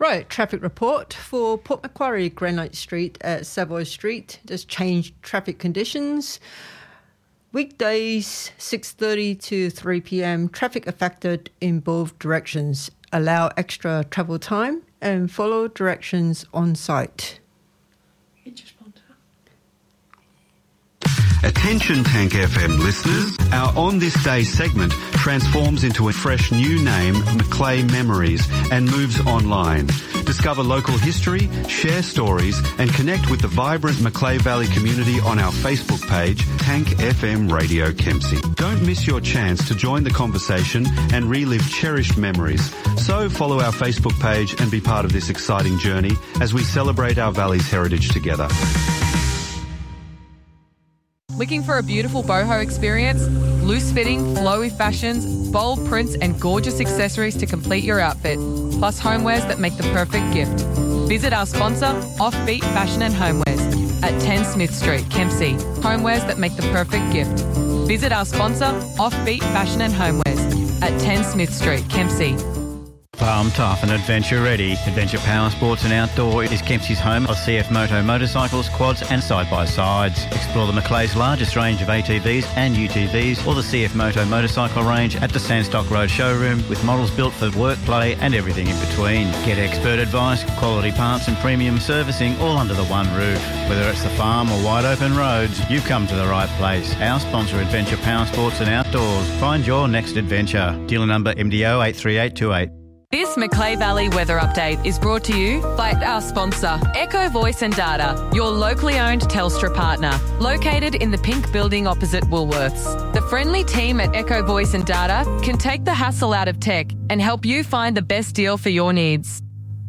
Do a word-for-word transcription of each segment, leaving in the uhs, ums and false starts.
Right, traffic report for Port Macquarie, Granite Street at Savoy Street. Just changed traffic conditions. Weekdays, six thirty to three p.m. Traffic affected in both directions. Allow extra travel time and follow directions on site. Attention Tank F M listeners, our On This Day segment transforms into a fresh new name, Macleay Memories, and moves online. Discover local history, share stories and connect with the vibrant Macleay Valley community on our Facebook page, Tank F M Radio Kempsey. Don't miss your chance to join the conversation and relive cherished memories. So follow our Facebook page and be part of this exciting journey as we celebrate our valley's heritage together. Looking for a beautiful boho experience? Loose-fitting, flowy fashions, bold prints and gorgeous accessories to complete your outfit, plus homewares that make the perfect gift. Visit our sponsor, Offbeat Fashion and Homewares, at ten Smith Street, Kempsey. Homewares that make the perfect gift. Visit our sponsor, Offbeat Fashion and Homewares, at ten Smith Street, Kempsey. Farm tough and adventure ready. Adventure Power Sports and Outdoor is Kempsey's home of C F Moto motorcycles, quads and side-by-sides. Explore the Macleay's largest range of A T Vs and U T Vs or the C F Moto motorcycle range at the Sandstock Road showroom with models built for work, play and everything in between. Get expert advice, quality parts and premium servicing all under the one roof. Whether it's the farm or wide open roads, you've come to the right place. Our sponsor, Adventure Power Sports and Outdoors. Find your next adventure. Dealer number M D O eight three eight two eight. This Macleay Valley weather update is brought to you by our sponsor, Echo Voice and Data, your locally owned Telstra partner, located in the pink building opposite Woolworths. The friendly team at Echo Voice and Data can take the hassle out of tech and help you find the best deal for your needs.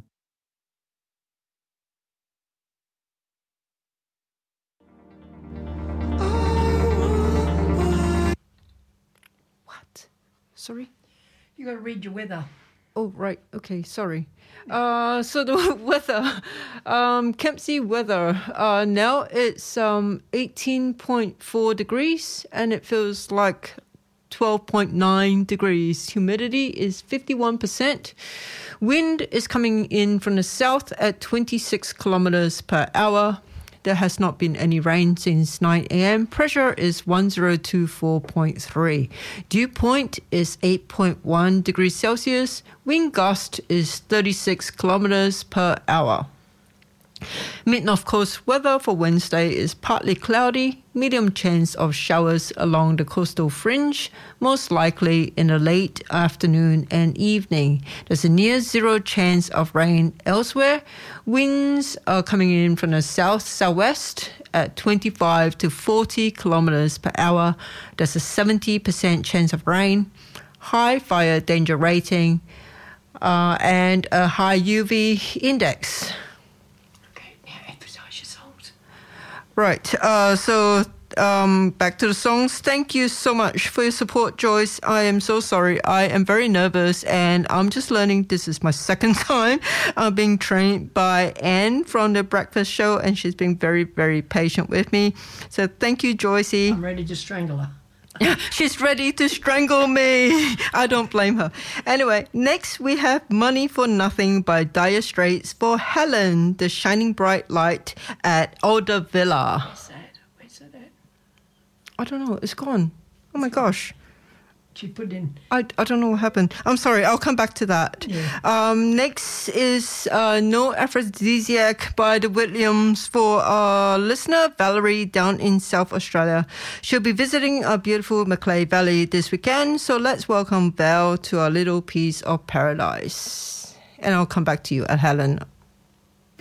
What? Sorry? You got to read your weather. Oh, right. Okay, sorry. Uh, so the weather, um, Kempsey weather, uh, now it's um, eighteen point four degrees and it feels like twelve point nine degrees. Humidity is fifty-one percent. Wind is coming in from the south at twenty-six kilometers per hour. There has not been any rain since nine a.m. Pressure is one thousand twenty-four point three. Dew point is eight point one degrees Celsius. Wind gust is thirty-six kilometers per hour. Mid-North Coast weather for Wednesday is partly cloudy, medium chance of showers along the coastal fringe, most likely in the late afternoon and evening. There's a near zero chance of rain elsewhere. Winds are coming in from the south-southwest at twenty-five to forty kilometers per hour. There's a seventy percent chance of rain, high fire danger rating, uh, and a high U V index. Right, uh, so um, back to the songs. Thank you so much for your support, Joyce. I am so sorry. I am very nervous and I'm just learning. This is my second time uh, being trained by Anne from the Breakfast Show and she's been very, very patient with me. So thank you, Joycey. I'm ready to strangle her. She's ready to strangle me. I don't blame her. Anyway, next we have Money for Nothing by Dire Straits for Helen, the shining bright light at Alder Villa. Where's that? Where's that at? I don't know. It's gone. Oh my gosh. She put in. I, I don't know what happened. I'm sorry. I'll come back to that. Yeah. Um, next is uh, No Aphrodisiac by the Williams for our listener, Valerie, down in South Australia. She'll be visiting our beautiful Macleay Valley this weekend. So let's welcome Val to our little piece of paradise. And I'll come back to you at Helen